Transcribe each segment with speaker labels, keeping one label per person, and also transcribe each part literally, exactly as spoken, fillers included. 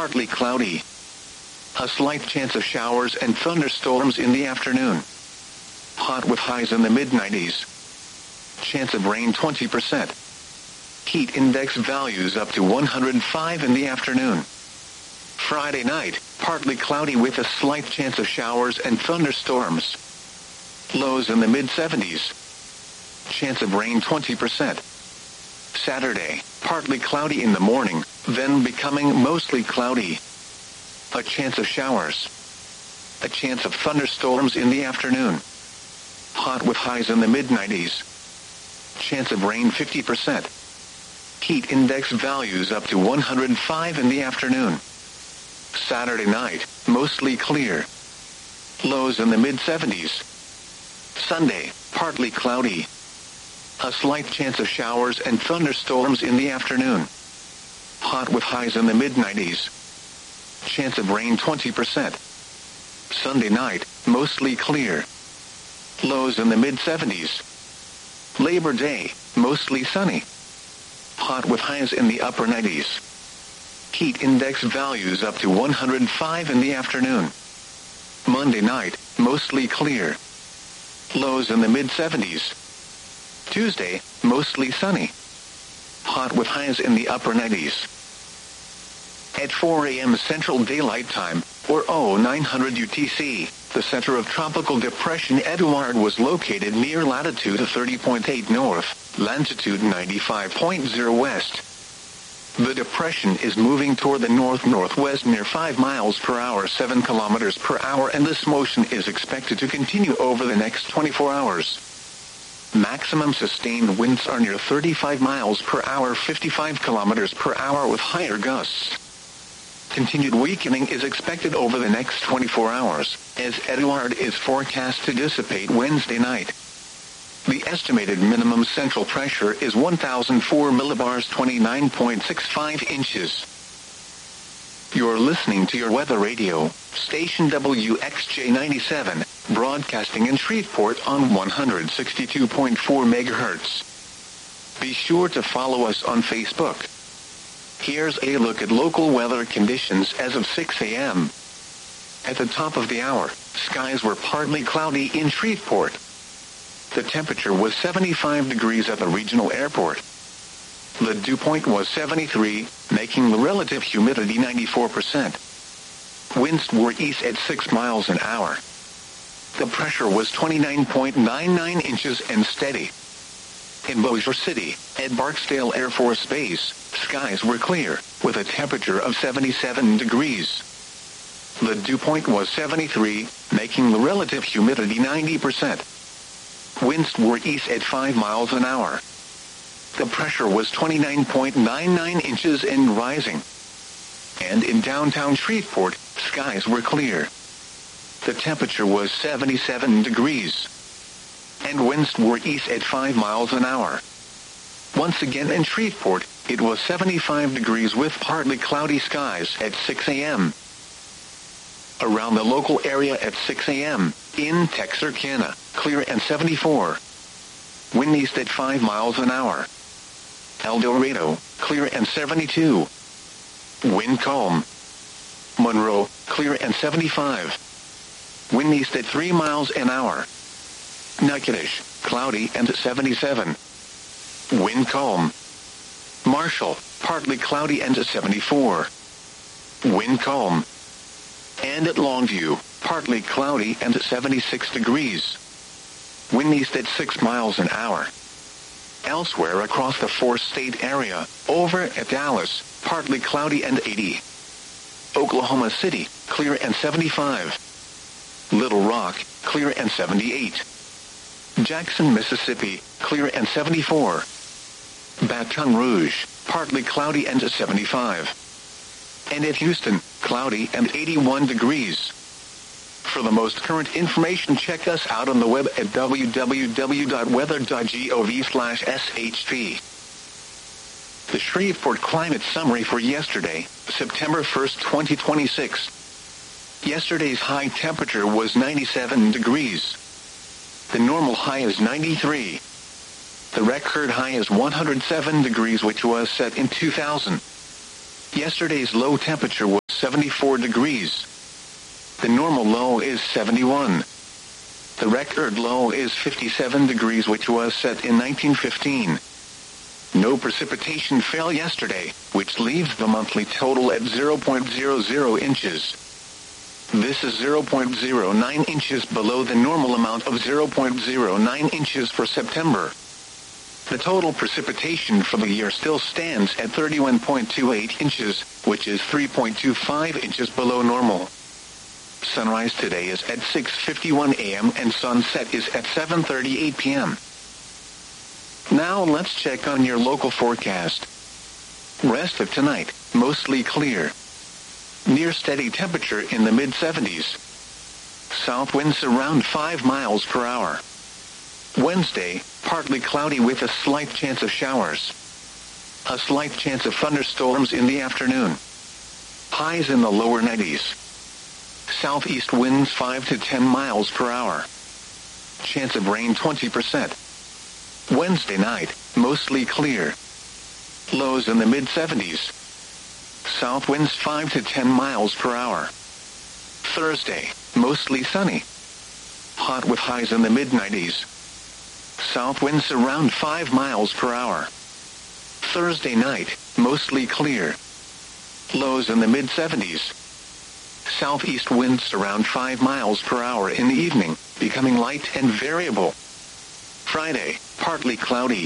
Speaker 1: partly cloudy. A slight chance of showers and thunderstorms in the afternoon. Hot with highs in the mid nineties. Chance of rain twenty percent. Heat index values up to one hundred five in the afternoon. Friday night, partly cloudy with a slight chance of showers and thunderstorms. Lows in the mid seventies. Chance of rain twenty percent. Saturday, partly cloudy in the morning, then becoming mostly cloudy. A chance of showers. A chance of thunderstorms in the afternoon. Hot with highs in the mid nineties. Chance of rain fifty percent. Heat index values up to one hundred five in the afternoon. Saturday night, mostly clear. Lows in the mid seventies. Sunday, partly cloudy. A slight chance of showers and thunderstorms in the afternoon. Hot with highs in the mid nineties. Chance of rain twenty percent. Sunday night, mostly clear. Lows in the mid seventies. Labor Day, mostly sunny. Hot with highs in the upper nineties. Heat index values up to one hundred five in the afternoon. Monday night, mostly clear. Lows in the mid seventies. Tuesday, mostly sunny. Hot with highs in the upper nineties. At four a.m. Central Daylight Time, or oh nine hundred U T C, the center of Tropical Depression Eduard was located near latitude thirty point eight north, longitude ninety-five point zero west. The depression is moving toward the north-northwest near five miles per hour, seven kilometers per hour, and this motion is expected to continue over the next twenty-four hours. Maximum sustained winds are near thirty-five miles per hour, fifty-five kilometers per hour with higher gusts. Continued weakening is expected over the next twenty-four hours, as Eduard is forecast to dissipate Wednesday night. The estimated minimum central pressure is one thousand four millibars, twenty-nine point six five inches. You're listening to your weather radio, station W X J ninety-seven, broadcasting in Shreveport on one hundred sixty-two point four megahertz. Be sure to follow us on Facebook. Here's a look at local weather conditions as of six a.m. At the top of the hour, skies were partly cloudy in Shreveport. The temperature was seventy-five degrees at the regional airport. The dew point was seventy-three, making the relative humidity ninety-four percent. Winds were east at six miles an hour. The pressure was twenty-nine point nine nine inches and steady. In Bossier City, at Barksdale Air Force Base, skies were clear, with a temperature of seventy-seven degrees. The dew point was seventy-three, making the relative humidity ninety percent. Winds were east at five miles an hour. The pressure was twenty-nine point nine nine inches and rising. And in downtown Shreveport, skies were clear. The temperature was seventy-seven degrees. And winds were east at five miles an hour. Once again in Shreveport, it was seventy-five degrees with partly cloudy skies at six a.m. Around the local area at six a.m., in Texarkana, clear and seventy-four. Wind east at five miles an hour. El Dorado, clear and seventy-two. Wind calm. Monroe, clear and seventy-five. Wind east at three miles an hour. Natchitoches, cloudy and seventy-seven. Wind calm. Marshall, partly cloudy and seventy-four. Wind calm. And at Longview, partly cloudy and seventy-six degrees. Wind east at six miles an hour. Elsewhere across the four-state area, over at Dallas, partly cloudy and eighty. Oklahoma City, clear and seventy-five. Little Rock, clear and seventy-eight. Jackson, Mississippi, clear and seventy-four. Baton Rouge, partly cloudy and seventy-five. And at Houston, cloudy and eighty-one degrees. For the most current information, check us out on the web at w w w dot weather dot gov slash s h p. The Shreveport Climate Summary for yesterday, September first, twenty twenty-six. Yesterday's high temperature was ninety-seven degrees. The normal high is ninety-three. The record high is one hundred seven degrees, which was set in two thousand. Yesterday's low temperature was seventy-four degrees. The normal low is seventy-one. The record low is fifty-seven degrees, which was set in nineteen fifteen. No precipitation fell yesterday, which leaves the monthly total at zero point zero zero inches. This is zero point zero nine inches below the normal amount of zero point zero nine inches for September. The total precipitation for the year still stands at thirty-one point two eight inches, which is three point two five inches below normal. Sunrise today is at six fifty-one a m and sunset is at seven thirty-eight p m Now let's check on your local forecast. Rest of tonight, mostly clear. Near steady temperature in the mid seventies. South winds around five miles per hour. Wednesday, partly cloudy with a slight chance of showers. A slight chance of thunderstorms in the afternoon. Highs in the lower nineties. Southeast winds five to ten miles per hour. Chance of rain twenty percent. Wednesday night, mostly clear. Lows in the mid seventies. South winds five to ten miles per hour. Thursday, mostly sunny. Hot with highs in the mid nineties. South winds around five miles per hour. Thursday night, mostly clear. Lows in the mid seventies. Southeast winds around five miles per hour in the evening, becoming light and variable. Friday, partly cloudy.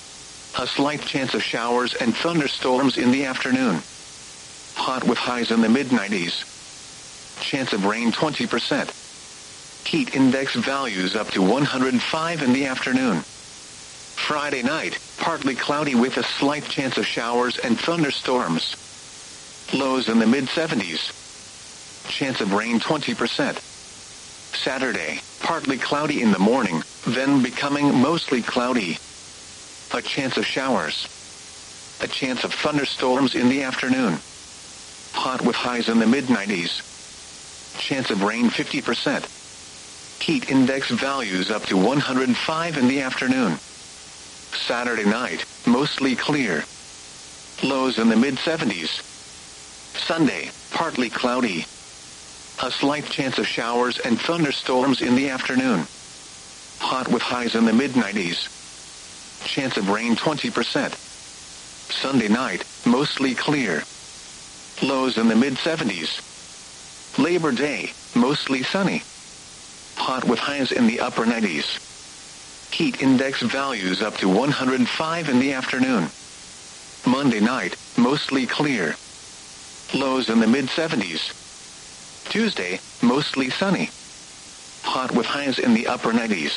Speaker 1: A slight chance of showers and thunderstorms in the afternoon. Hot with highs in the mid nineties. Chance of rain twenty percent. Heat index values up to one hundred five in the afternoon. Friday night, partly cloudy with a slight chance of showers and thunderstorms. Lows in the mid seventies. Chance of rain twenty percent. Saturday, partly cloudy in the morning, then becoming mostly cloudy. A chance of showers. A chance of thunderstorms in the afternoon. Hot with highs in the mid nineties. Chance of rain fifty percent. Heat index values up to one hundred five in the afternoon. Saturday night, mostly clear. Lows in the mid seventies. Sunday, partly cloudy. A slight chance of showers and thunderstorms in the afternoon. Hot with highs in the mid nineties. Chance of rain twenty percent. Sunday night, mostly clear. Lows in the mid seventies. Labor Day, mostly sunny. Hot with highs in the upper nineties. Heat index values up to one hundred five in the afternoon. Monday night, mostly clear. Lows in the mid seventies. Tuesday, mostly sunny. Hot with highs in the upper nineties.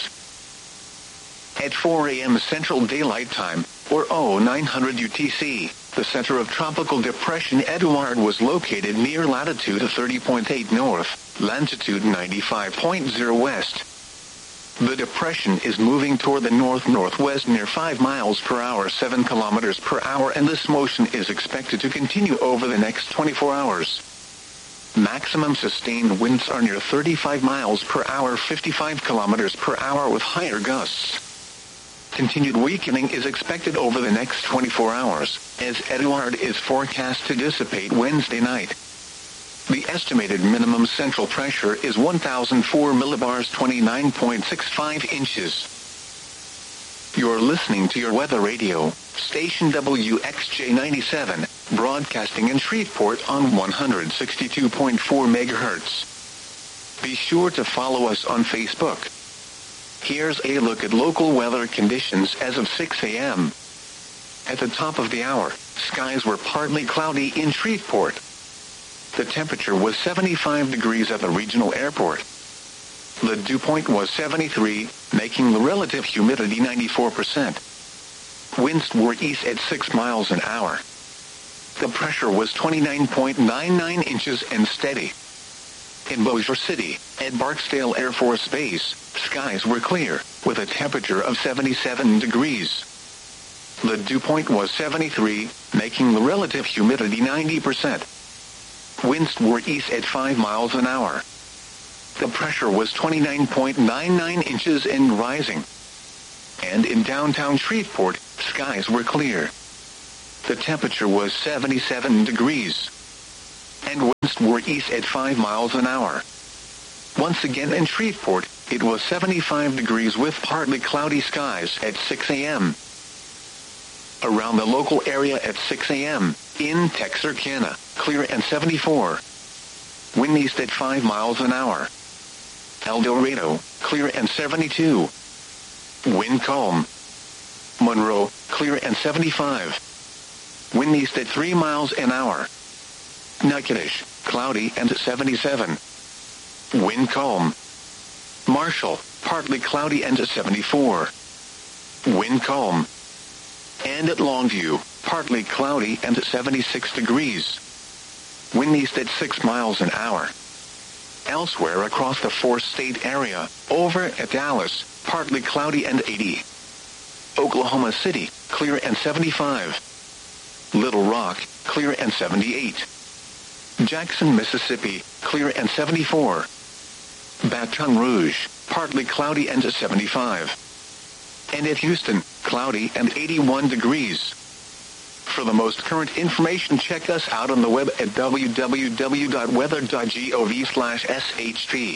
Speaker 1: At four a m Central Daylight Time, or oh nine hundred U T C, the center of Tropical Depression Eduard was located near latitude thirty point eight north, longitude ninety-five point zero west. The depression is moving toward the north-northwest near five miles per hour, seven kilometers per hour, and this motion is expected to continue over the next twenty-four hours. Maximum sustained winds are near thirty-five miles per hour, fifty-five kilometers per hour with higher gusts. Continued weakening is expected over the next twenty-four hours, as Eduard is forecast to dissipate Wednesday night. The estimated minimum central pressure is one thousand four millibars, twenty-nine point six five inches. You're listening to your weather radio, station W X J ninety-seven, broadcasting in Shreveport on one hundred sixty-two point four megahertz. Be sure to follow us on Facebook. Here's a look at local weather conditions as of six a m At the top of the hour, skies were partly cloudy in Shreveport. The temperature was seventy-five degrees at the regional airport. The dew point was seventy-three, making the relative humidity ninety-four percent. Winds were east at six miles an hour. The pressure was twenty-nine point nine nine inches and steady. In Bossier City, at Barksdale Air Force Base, skies were clear, with a temperature of seventy-seven degrees. The dew point was seventy-three, making the relative humidity ninety percent. Winds were east at five miles an hour. The pressure was twenty-nine point nine nine inches and rising. And in downtown Shreveport, skies were clear. The temperature was seventy-seven degrees. And winds gusts were east at five miles an hour. Once again in Shreveport, it was seventy-five degrees with partly cloudy skies at six a.m. Around the local area at six a.m., in Texarkana, clear and seventy-four. Wind east at five miles an hour. El Dorado, clear and seventy-two. Wind calm. Monroe, clear and seventy-five. Wind east at three miles an hour. Natchitoches, cloudy and seventy-seven. Wind calm. Marshall, partly cloudy and seventy-four. Wind calm. And at Longview, partly cloudy and seventy-six degrees. Wind east at six miles an hour. Elsewhere across the four-state area, over at Dallas, partly cloudy and eighty. Oklahoma City, clear and seventy-five. Little Rock, clear and seventy-eight. Jackson, Mississippi, clear and seventy-four. Baton Rouge, partly cloudy and seventy-five. And at Houston, cloudy and eighty-one degrees. For the most current information, check us out on the web at w w w dot weather dot gov slash s h p.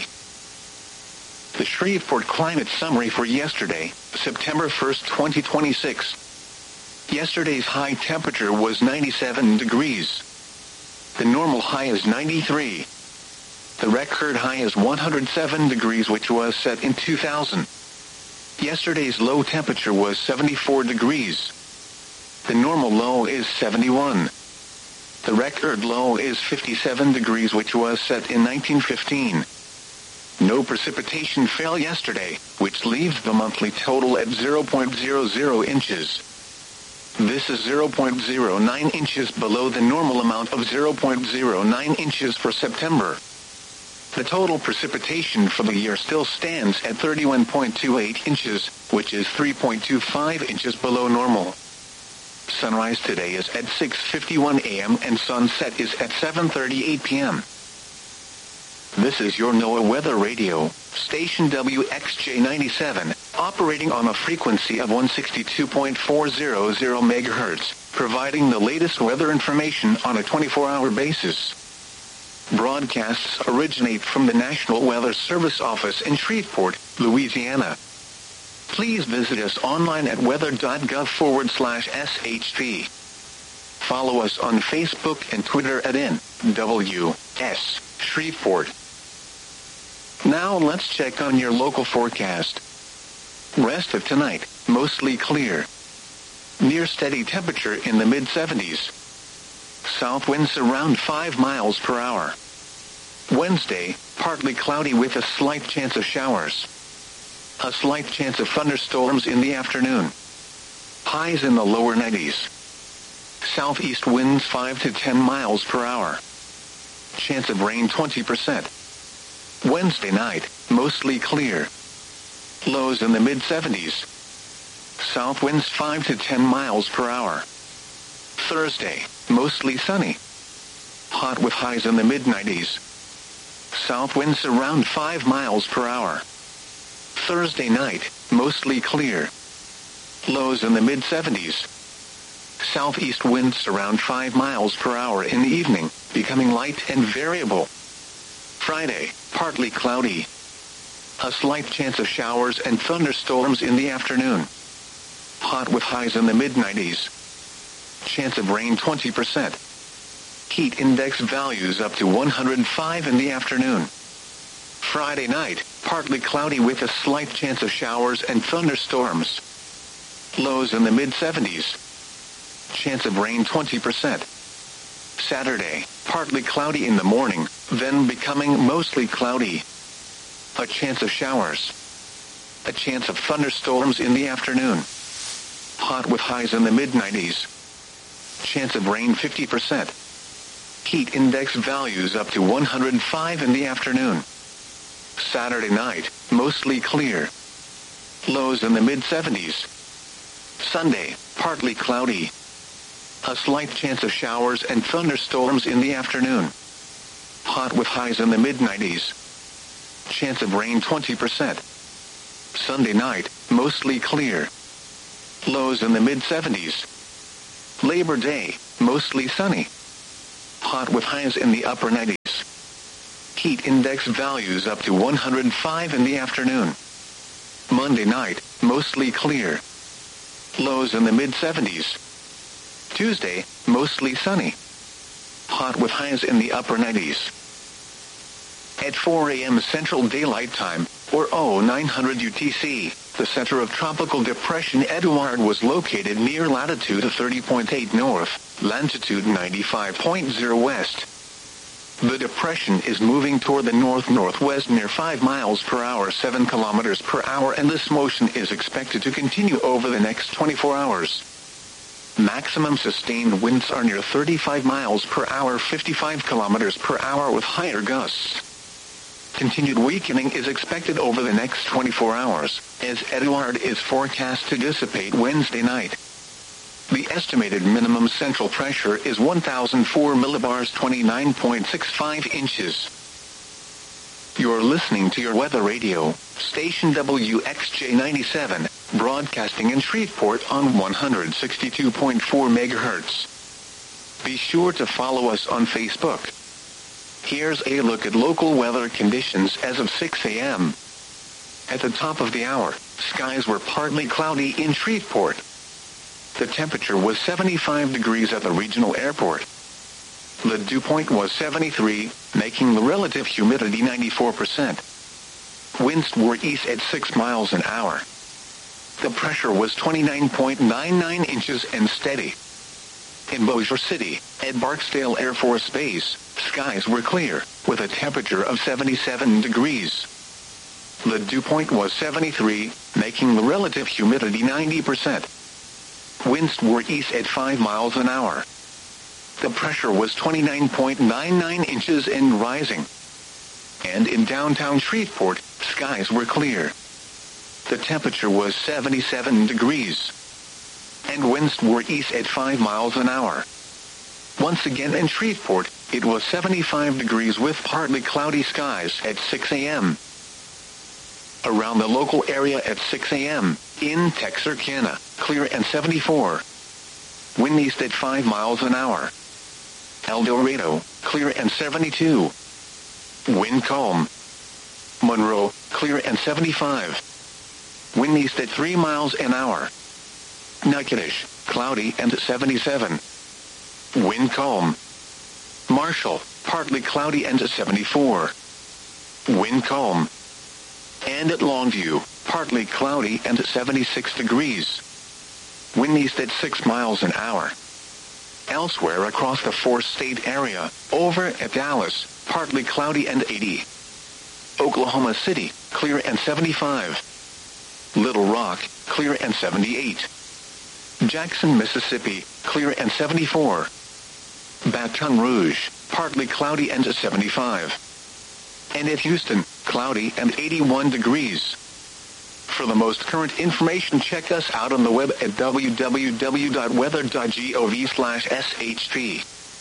Speaker 1: The Shreveport Climate Summary for yesterday, September first, twenty twenty-six. Yesterday's high temperature was ninety-seven degrees. The normal high is ninety-three. The record high is one hundred seven degrees, which was set in two thousand. Yesterday's low temperature was seventy-four degrees. The normal low is seventy-one. The record low is fifty-seven degrees, which was set in nineteen fifteen. No precipitation fell yesterday, which leaves the monthly total at zero point zero zero inches. This is zero point zero nine inches below the normal amount of zero point zero nine inches for September. The total precipitation for the year still stands at thirty-one point two eight inches, which is three point two five inches below normal. Sunrise today is at six fifty-one a.m. and sunset is at seven thirty-eight p.m. This is your NOAA Weather Radio, station W X J ninety-seven, operating on a frequency of one sixty-two point four hundred megahertz, providing the latest weather information on a twenty-four hour basis. Broadcasts originate from the National Weather Service office in Shreveport, Louisiana. Please visit us online at weather dot gov forward slash S H P. Follow us on Facebook and Twitter at N W S Shreveport. Now let's check on your local forecast. Rest of tonight, mostly clear. Near steady temperature in the mid seventies. South winds around five miles per hour. Wednesday, partly cloudy with a slight chance of showers. A slight chance of thunderstorms in the afternoon. Highs in the lower nineties. Southeast winds five to ten miles per hour. Chance of rain twenty percent. Wednesday night, mostly clear. Lows in the mid seventies. South winds five to ten miles per hour. Thursday, mostly sunny. Hot with highs in the mid nineties. South winds around five miles per hour. Thursday night, mostly clear. Lows in the mid seventies. Southeast winds around five miles per hour in the evening, becoming light and variable. Friday, partly cloudy. A slight chance of showers and thunderstorms in the afternoon. Hot with highs in the mid nineties. Chance of rain twenty percent. Heat index values up to one hundred five in the afternoon. Friday night, partly cloudy with a slight chance of showers and thunderstorms. Lows in the mid seventies. Chance of rain twenty percent. Saturday, partly cloudy in the morning, then becoming mostly cloudy. A chance of showers. A chance of thunderstorms in the afternoon. Hot with highs in the mid nineties. Chance of rain fifty percent. Heat index values up to one hundred five in the afternoon. Saturday night, mostly clear. Lows in the mid seventies. Sunday, partly cloudy. A slight chance of showers and thunderstorms in the afternoon. Hot with highs in the mid nineties. Chance of rain twenty percent. Sunday night, mostly clear. Lows in the mid seventies. Labor Day, mostly sunny. Hot with highs in the upper nineties. Heat index values up to one hundred five in the afternoon. Monday night, mostly clear. Lows in the mid seventies. Tuesday, mostly sunny. Hot with highs in the upper nineties. At four a.m. Central Daylight Time, or oh nine hundred U T C, the center of Tropical Depression Eduard was located near latitude thirty point eight north, longitude ninety-five point zero west. The depression is moving toward the north-northwest near five miles per hour, seven kilometers per hour, and this motion is expected to continue over the next twenty-four hours. Maximum sustained winds are near thirty-five miles per hour, fifty-five kilometers per hour with higher gusts. Continued weakening is expected over the next twenty-four hours, as Eduard is forecast to dissipate Wednesday night. The estimated minimum central pressure is one thousand four millibars, twenty-nine point six five inches. You're listening to your weather radio, station W X J ninety-seven, broadcasting in Shreveport on one hundred sixty-two point four megahertz. Be sure to follow us on Facebook. Here's a look at local weather conditions as of six a.m. At the top of the hour, skies were partly cloudy in Shreveport. The temperature was seventy-five degrees at the regional airport. The dew point was seventy-three, making the relative humidity ninety-four percent. Winds were east at six miles an hour. The pressure was twenty-nine point nine nine inches and steady. In Bossier City, at Barksdale Air Force Base, skies were clear, with a temperature of seventy-seven degrees. The dew point was seventy-three, making the relative humidity ninety percent. Winds were east at five miles an hour. The pressure was twenty-nine point nine nine inches and rising. And in downtown Shreveport, skies were clear. The temperature was seventy-seven degrees. And winds were east at five miles an hour. Once again in Shreveport, it was seventy-five degrees with partly cloudy skies at six a.m. Around the local area at six a.m., in Texarkana, clear and seventy-four. Wind east at five miles an hour. El Dorado, clear and seventy-two. Wind calm. Monroe, clear and seventy-five. Wind east at three miles an hour. Natchitoches, cloudy and seventy-seven. Wind calm. Marshall, partly cloudy and seventy-four. Wind calm. And at Longview, partly cloudy and seventy-six degrees. Wind east at six miles an hour. Elsewhere across the four-state area, over at Dallas, partly cloudy and eighty. Oklahoma City, clear and seventy-five. Little Rock, clear and seventy-eight. Jackson, Mississippi, clear and seventy-four. Baton Rouge, partly cloudy and seventy-five. And at Houston, cloudy and eighty-one degrees. For the most current information, check us out on the web at w w w dot weather dot gov slash s h p.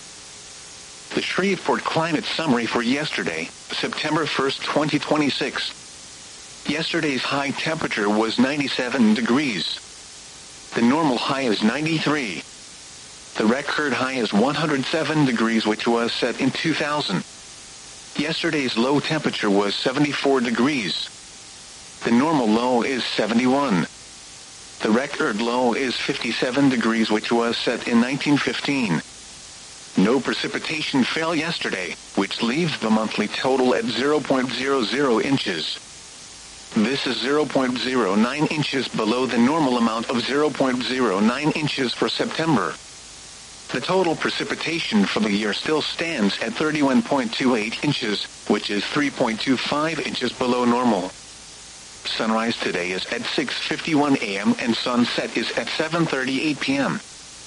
Speaker 1: The Shreveport Climate Summary for yesterday, September first, twenty twenty-six. Yesterday's high temperature was ninety-seven degrees. The normal high is ninety-three. The record high is one hundred seven degrees, which was set in two thousand. Yesterday's low temperature was seventy-four degrees. The normal low is seventy-one. The record low is fifty-seven degrees, which was set in nineteen fifteen. No precipitation fell yesterday, which leaves the monthly total at zero point zero zero inches. This is zero point zero nine inches below the normal amount of zero point zero nine inches for September. The total precipitation for the year still stands at thirty-one point two eight inches, which is three point two five inches below normal. Sunrise today is at six fifty-one a.m. and sunset is at seven thirty-eight p.m.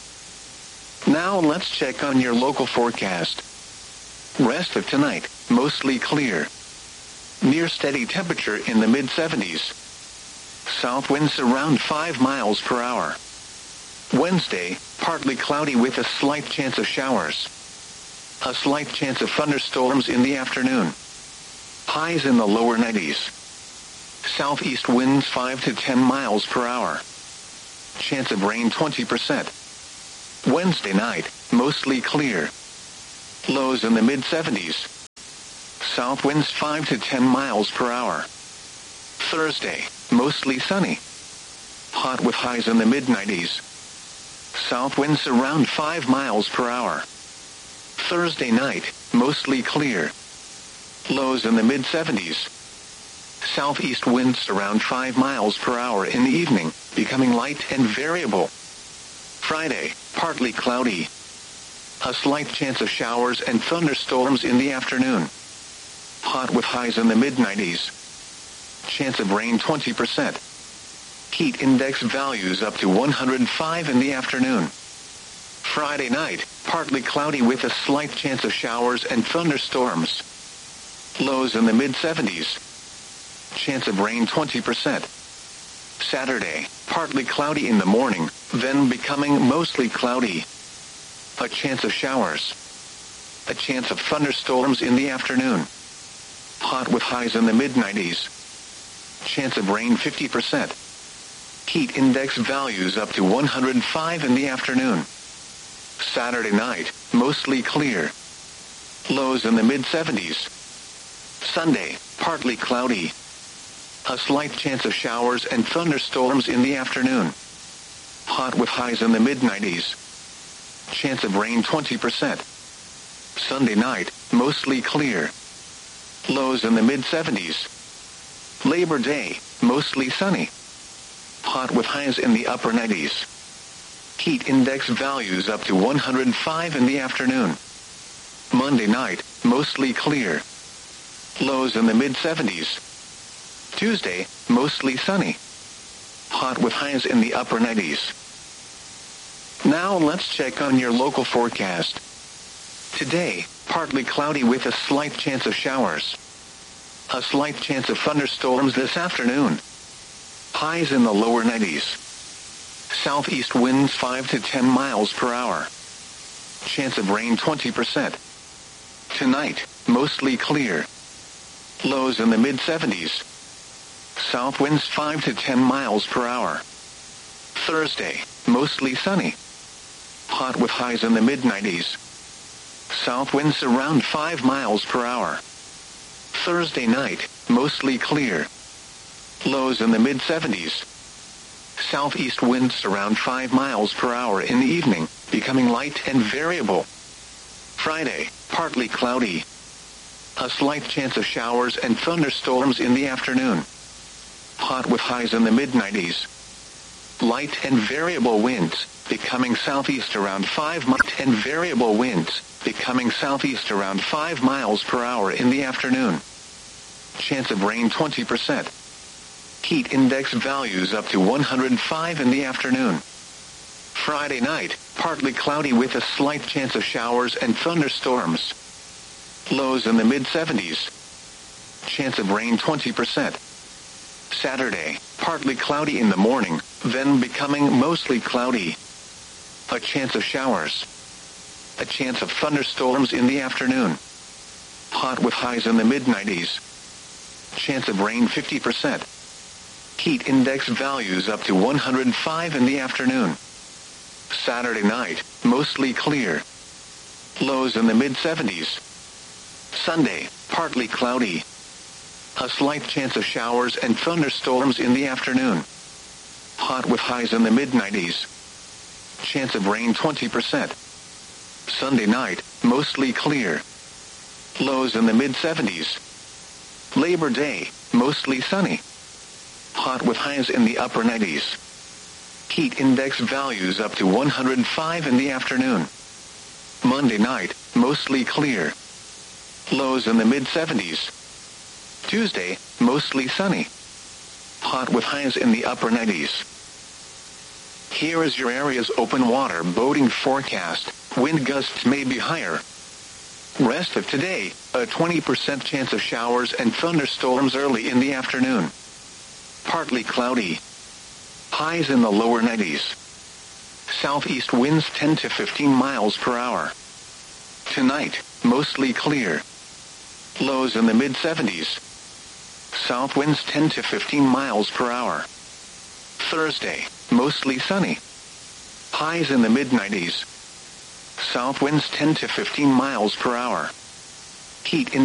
Speaker 1: Now let's check on your local forecast. Rest of tonight, mostly clear. Near steady temperature in the mid seventies. South winds around five miles per hour. Wednesday, partly cloudy with a slight chance of showers. A slight chance of thunderstorms in the afternoon. Highs in the lower nineties. Southeast winds five to ten miles per hour. Chance of rain twenty percent. Wednesday night, mostly clear. Lows in the mid seventies. South winds five to ten miles per hour. Thursday, mostly sunny. Hot with highs in the mid nineties. South winds around five miles per hour. Thursday night, mostly clear. Lows in the mid seventies. Southeast winds around five miles per hour in the evening, becoming light and variable. Friday, partly cloudy. A slight chance of showers and thunderstorms in the afternoon. Hot with highs in the mid nineties. Chance of rain twenty percent. Heat index values up to one hundred five in the afternoon. Friday night, partly cloudy with a slight chance of showers and thunderstorms. Lows in the mid seventies. Chance of rain twenty percent. Saturday, partly cloudy in the morning, then becoming mostly cloudy. A chance of showers. A chance of thunderstorms in the afternoon. Hot with highs in the mid nineties. Chance of rain fifty percent. Heat index values up to one hundred five in the afternoon. Saturday night, mostly clear. Lows in the mid seventies. Sunday, partly cloudy. A slight chance of showers and thunderstorms in the afternoon. Hot with highs in the mid nineties. Chance of rain twenty percent. Sunday night, mostly clear. Lows in the mid seventies. Labor Day, mostly sunny. Hot with highs in the upper nineties. Heat index values up to one hundred five in the afternoon. Monday night, mostly clear. Lows in the mid seventies. Tuesday, mostly sunny. Hot with highs in the upper nineties. Now let's check on your local forecast. Today, partly cloudy with a slight chance of showers. A slight chance of thunderstorms this afternoon. Highs in the lower nineties. Southeast winds five to ten miles per hour. Chance of rain twenty percent. Tonight, mostly clear. Lows in the mid seventies. South winds five to ten miles per hour. Thursday, mostly sunny. Hot with highs in the mid nineties. South winds around five miles per hour. Thursday night, mostly clear. Lows in the mid seventies. Southeast winds around five miles per hour in the evening, becoming light and variable. Friday, partly cloudy. A slight chance of showers and thunderstorms in the afternoon. Hot with highs in the mid nineties. Light and variable winds, becoming southeast around five miles and variable winds, becoming southeast around five miles per hour in the afternoon. Chance of rain twenty percent. Heat index values up to one hundred five in the afternoon. Friday night, partly cloudy with a slight chance of showers and thunderstorms. Lows in the mid seventies. Chance of rain twenty percent. Saturday, partly cloudy in the morning, then becoming mostly cloudy. A chance of showers. A chance of thunderstorms in the afternoon. Hot with highs in the mid nineties. Chance of rain fifty percent. Heat index values up to one hundred five in the afternoon. Saturday night, mostly clear. Lows in the mid seventies. Sunday, partly cloudy. A slight chance of showers and thunderstorms in the afternoon. Hot with highs in the mid nineties. Chance of rain twenty percent. Sunday night, mostly clear. Lows in the mid seventies. Labor Day, mostly sunny. Hot with highs in the upper nineties. Heat index values up to one hundred five in the afternoon. Monday night, mostly clear. Lows in the mid seventies. Tuesday, mostly sunny. Hot with highs in the upper nineties. Here is your area's open water boating forecast. Wind gusts may be higher. Rest of today, a twenty percent chance of showers and thunderstorms early in the afternoon. Partly cloudy. Highs in the lower nineties. Southeast winds ten to fifteen miles per hour. Tonight, mostly clear. Lows in the mid seventies. South winds ten to fifteen miles per hour. Thursday, mostly sunny. Highs in the mid nineties. South winds ten to fifteen miles per hour. Heat in